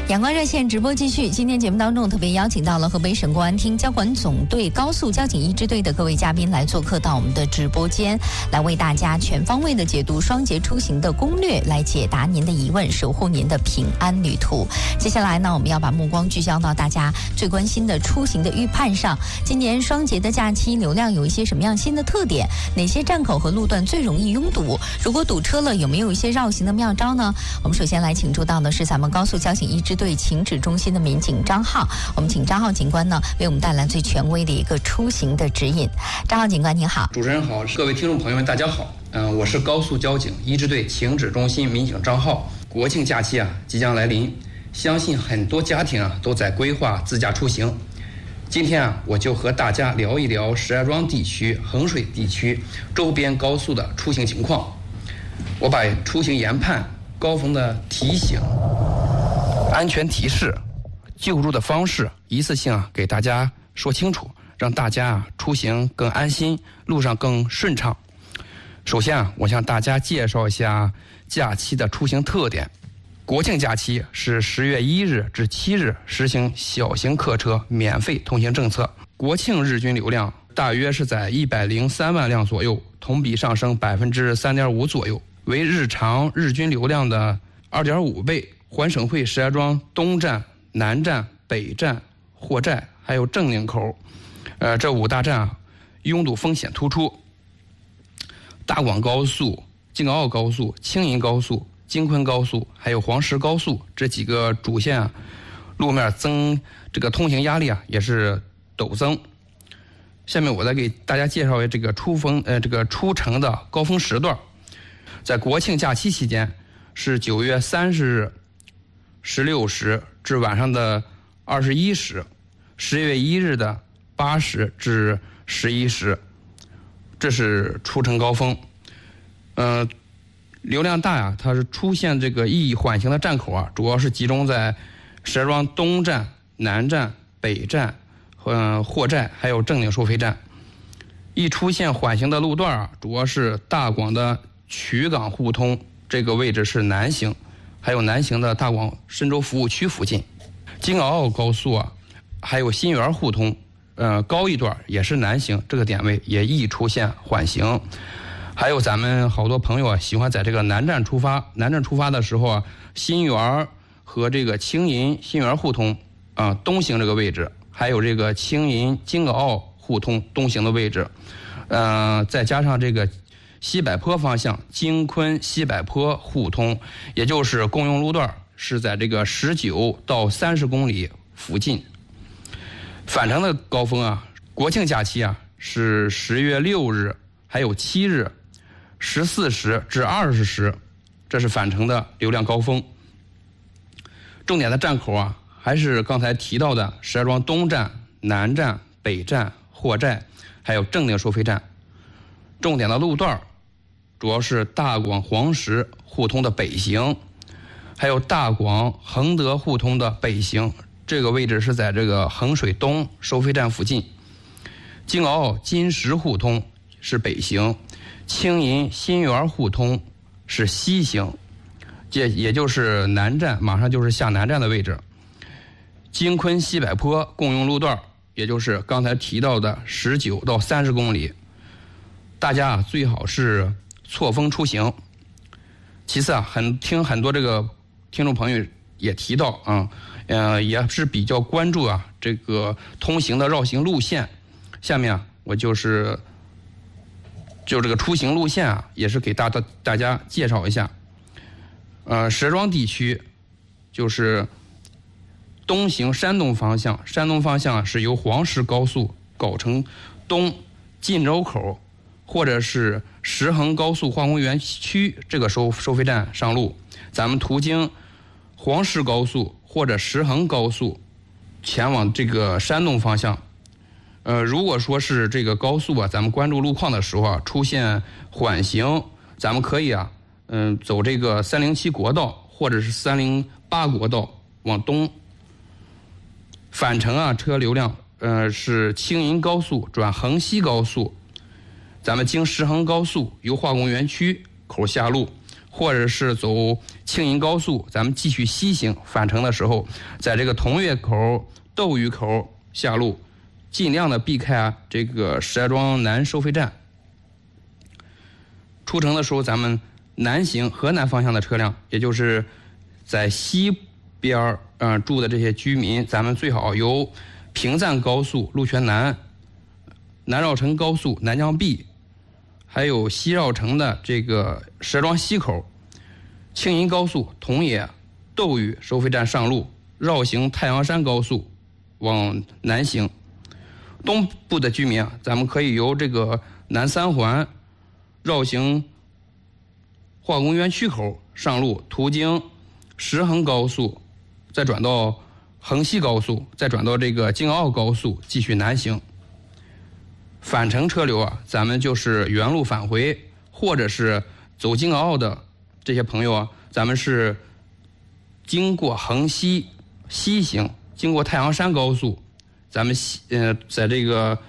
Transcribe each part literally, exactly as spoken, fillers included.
阳光热线直播继续，今天节目当中特别邀请到了河北省公安厅交管总队高速交警一支队的各位嘉宾来做客到我们的直播间，来为大家全方位的解读双节出行的攻略，来解答您的疑问，守护您的平安旅途。接下来呢，我们要把目光聚焦到大家最关心的出行的预判上。今年双节的假期流量有一些什么样新的特点？哪些站口和路段最容易拥堵？如果堵车了，有没有一些绕行的妙招呢？我们首先来请出到的是咱们高速交警一支队情指中心的民警张浩，我们请张浩警官呢为我们带来最权威的一个出行的指引。张浩警官您好。 主持人好，各位听众朋友们大家好。嗯、呃，我是高速交警一支队情指中心民警张浩。国庆假期啊即将来临，相信很多家庭啊都在规划自驾出行。今天啊我就和大家聊一聊石家庄地区、衡水地区周边高速的出行情况。我把出行研判、高峰的提醒、安全提示、救助的方式一次性啊给大家说清楚，让大家啊出行更安心，路上更顺畅。首先啊，我向大家介绍一下假期的出行特点。国庆假期是十月一日至七日实行小型客车免费通行政策，国庆日均流量大约是在一百零三万辆左右，同比上升百分之三点五左右，为日常日均流量的二点五倍。环省会石家庄东站、南站、北站、货寨还有正宁口，呃，这五大站啊，拥堵风险突出。大广高速、京奥高速、青银高速、京昆高速还有黄石高速这几个主线啊，路面增这个通行压力啊也是陡增。下面我再给大家介绍这个出风呃这个出城的高峰时段，在国庆假期期间是九月三十日十六时至晚上的二十一时，十月一日的八时至十一时，这是出城高峰。呃，流量大呀，它是出现这个易缓行的站口啊，主要是集中在石家庄东站、南站、北站、呃货寨还有正宁收费站。易出现缓行的路段啊，主要是大广的曲港互通，这个位置是南行，还有南行的大广深州服务区附近。京奥高速啊，还有新园互通，呃高一段也是南行，这个点位也易出现缓行。还有咱们好多朋友啊，喜欢在这个南站出发，南站出发的时候啊，新园和这个青银新园互通啊、呃，东行这个位置，还有这个青银京奥互通东行的位置，呃，再加上这个西柏坡方向京昆西柏坡互通，也就是共用路段是在这个十九到三十公里附近。返程的高峰啊，国庆假期啊是十月六日还有七日。十四时至二十时，这是返程的流量高峰。重点的站口啊，还是刚才提到的石家庄东站、南站、北站、货寨，还有正宁收费站。重点的路段主要是大广黄石互通的北行，还有大广衡德互通的北行，这个位置是在这个衡水东收费站附近。京奥金石互通是北行，青银新园互通是西行，这也就是南站，马上就是下南站的位置。京昆西柏坡共用路段，也就是刚才提到的十九到三十公里，大家啊最好是错峰出行。其次啊，很听很多这个听众朋友也提到啊，呃，也是比较关注啊这个通行的绕行路线。下面啊，我就是就这个出行路线啊，也是给大大大家介绍一下。呃，石家庄地区就是东行山东方向，山东方向是由黄石高速藁城东晋州口或者是石衡高速化工园区这个收收费站上路，咱们途经黄石高速或者石衡高速前往这个山东方向。呃，如果说是这个高速啊，咱们关注路况的时候啊，出现缓行，咱们可以啊，嗯、呃，走这个三零七国道或者是三零八国道往东。返程啊，车流量呃是青银高速转衡西高速，咱们经石衡高速由化工园区口下路， 或者是走青银高速，咱们继续西行返程的时候，在这个同月口、斗鱼口下路，尽量的避开啊这个石家庄南收费站。出城的时候，咱们南行河南方向的车辆，也就是在西边儿嗯、呃、住的这些居民，咱们最好由平赞高速鹿泉南、南绕城高速南江 B， 还有西绕城的这个石家庄西口、青银高速同野、斗鱼收费站上路，绕行太阳山高速往南行。东部的居民啊，咱们可以由这个南三环绕行化工园区口上路，途经石衡高速，再转到衡西高速，再转到这个京奥高速，继续南行。返程车流啊，咱们就是原路返回，或者是走京奥的这些朋友啊，咱们是经过衡西西行，经过太阳山高速，咱们西呃在这个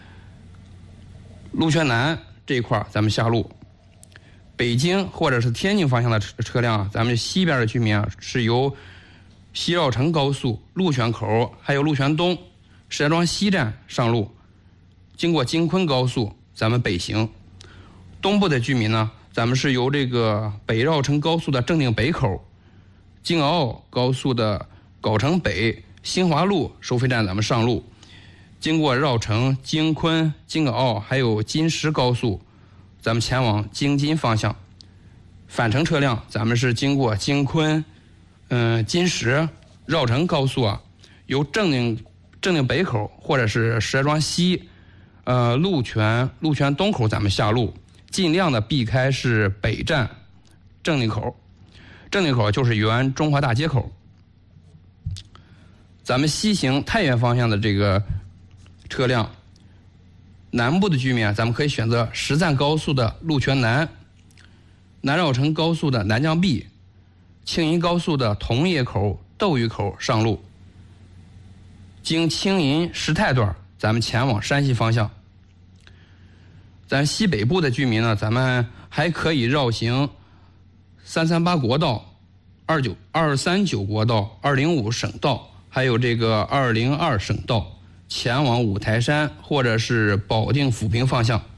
鹿泉南这一块咱们下路。北京或者是天津方向的车辆啊，咱们西边的居民啊，是由西绕城高速鹿泉口还有鹿泉东石家庄西站上路，经过京昆高速咱们北行。东部的居民呢，咱们是由这个北绕城高速的正定北口、京奥高速的藁城北、新华路收费站咱们上路，经过绕城、京昆、京奥还有金石高速，咱们前往京津方向。返程车辆咱们是经过京昆、嗯、呃、金石、绕城高速啊，由正定正定北口或者是石家庄西、呃鹿泉鹿泉东口咱们下路，尽量的避开是北站正定口。正定口就是原中华大街口。咱们西行太原方向的这个车辆，南部的居民啊，咱们可以选择石赞高速的鹿泉南、南绕城高速的南江 B、青银高速的同野口、斗鱼口上路，经青银石泰段，咱们前往山西方向。咱西北部的居民呢，咱们还可以绕行三三八国道、二九二三九国道、二零五省道，还有这个二零二省道，前往五台山或者是保定抚平方向。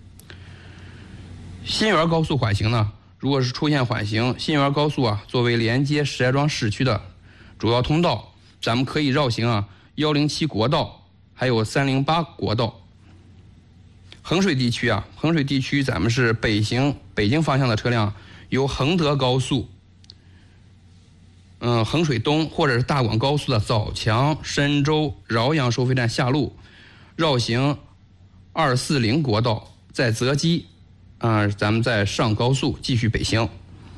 新源高速缓行呢，如果是出现缓行，新源高速啊作为连接石家庄市区的主要通道，咱们可以绕行啊一零七国道还有三零八国道。衡水地区啊，衡水地区咱们是北行北京方向的车辆，由衡德高速、嗯衡水东或者是大广高速的枣强、深州、饶阳收费站下路，绕行二四零国道，在择机啊、呃，咱们再上高速继续北行。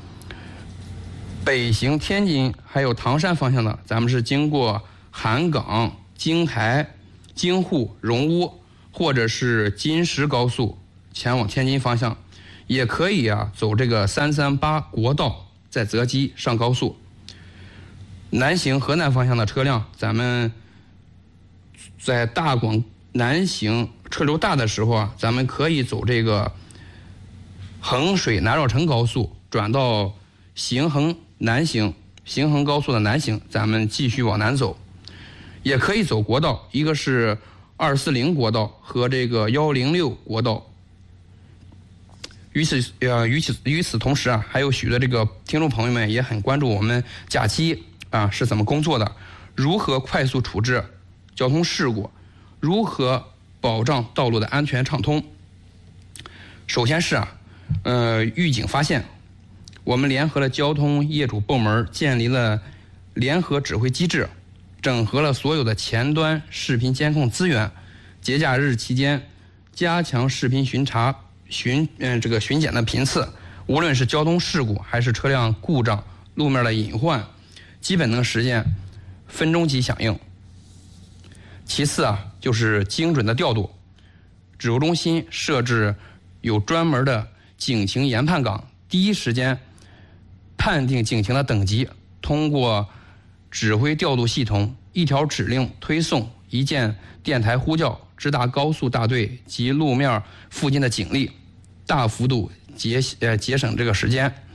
北行天津还有唐山方向的，咱们是经过韩港、京台、京沪、荣乌或者是金石高速前往天津方向，也可以啊走这个三三八国道，在择机上高速。南行河南方向的车辆，咱们在大广南行车流大的时候啊，咱们可以走这个衡水南绕城高速，转到行衡南行，行衡高速的南行，咱们继续往南走。也可以走国道，一个是二四零国道和这个一零六国道。与此呃与此与此同时啊，还有许多这个听众朋友们也很关注我们假期啊是怎么工作的，如何快速处置交通事故，如何保障道路的安全畅通。首先是啊，呃预警发现，我们联合了交通业主部门，建立了联合指挥机制，整合了所有的前端视频监控资源，节假日期间加强视频巡查巡嗯、呃、这个巡检的频次，无论是交通事故还是车辆故障、路面的隐患，基本能实现分钟级响应。其次啊，就是精准的调度，指挥中心设置有专门的警情研判岗，第一时间判定警情的等级，通过指挥调度系统一条指令推送一件电台呼叫，直达高速大队及路面附近的警力，大幅度节呃节省这个时间。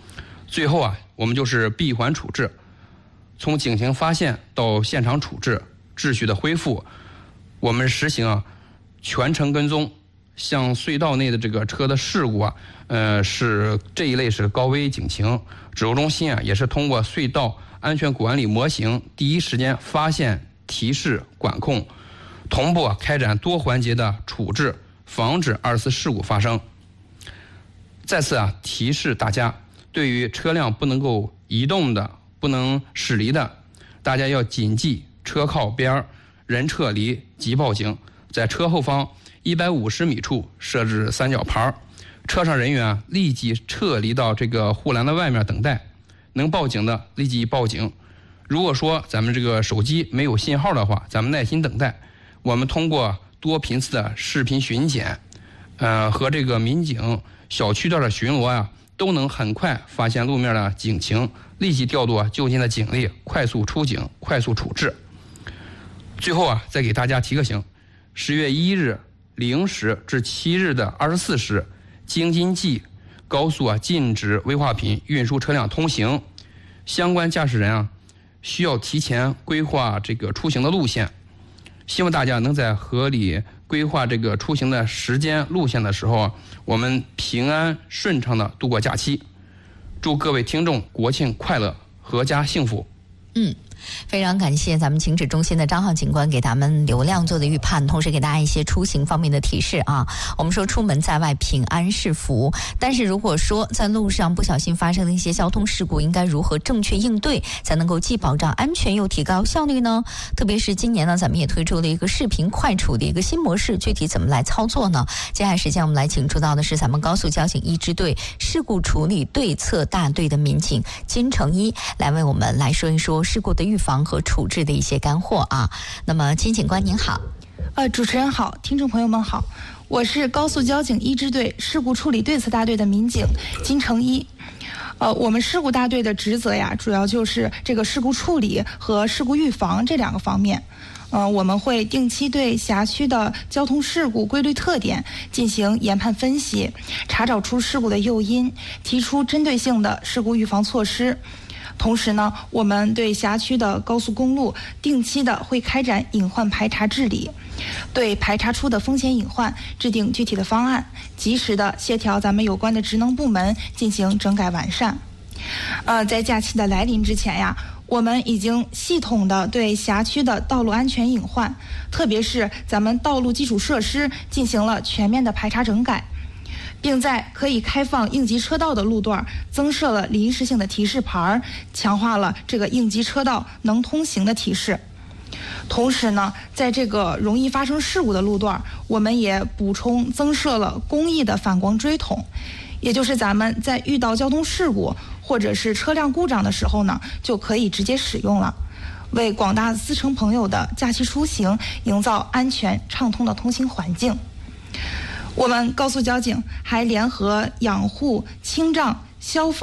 最后啊，我们就是闭环处置，从警情发现到现场处置、秩序的恢复，我们实行啊全程跟踪。像隧道内的这个车的事故啊，呃，是这一类是高危警情，指挥中心啊也是通过隧道安全管理模型，第一时间发现、提示、管控，同步啊开展多环节的处置，防止二次事故发生。再次啊提示大家，对于车辆不能够移动的、不能驶离的，大家要谨记车靠边、人撤离即报警，在车后方一百五十米处设置三角牌，车上人员啊立即撤离到这个护栏的外面等待，能报警的立即报警。如果说咱们这个手机没有信号的话，咱们耐心等待。我们通过多频次的视频巡检，呃和这个民警小区段的巡逻啊，都能很快发现路面的警情，立即调度就近的警力，快速出警，快速处置。最后啊，再给大家提个醒：十月一日零时至七日的二十四时，京津冀高速啊禁止危化品运输车辆通行，相关驾驶人啊需要提前规划这个出行的路线。希望大家能在合理规划这个出行的时间路线的时候，我们平安顺畅的度过假期。祝各位听众国庆快乐，阖家幸福。 嗯。非常感谢咱们情指中心的张浩警官给咱们流量做的预判，同时给大家一些出行方面的提示啊。我们说出门在外平安是福，但是如果说在路上不小心发生了一些交通事故，应该如何正确应对，才能够既保障安全又提高效率呢？特别是今年呢，咱们也推出了一个视频快处的一个新模式，具体怎么来操作呢？接下来时间我们来请出到的是咱们高速交警一支队事故处理对策大队的民警金成一，来为我们来说一说事故的预防和处置的一些干货啊。那么金警官您好。 呃，主持人好，听众朋友们好，我是高速交警一支队事故处理对策大队的民警金成一。呃，我们事故大队的职责呀，主要就是这个事故处理和事故预防这两个方面。呃，我们会定期对辖区的交通事故规律特点进行研判分析，查找出事故的诱因，提出针对性的事故预防措施。同时呢，我们对辖区的高速公路定期的会开展隐患排查治理，对排查出的风险隐患制定具体的方案，及时的协调咱们有关的职能部门进行整改完善。呃，在假期的来临之前呀，我们已经系统的对辖区的道路安全隐患，特别是咱们道路基础设施进行了全面的排查整改，并在可以开放应急车道的路段增设了临时性的提示牌，强化了这个应急车道能通行的提示。同时呢，在这个容易发生事故的路段，我们也补充增设了公益的反光锥筒，也就是咱们在遇到交通事故或者是车辆故障的时候呢，就可以直接使用了，为广大司乘朋友的假期出行营造安全畅通的通行环境。我们高速交警还联合养护、清障、消防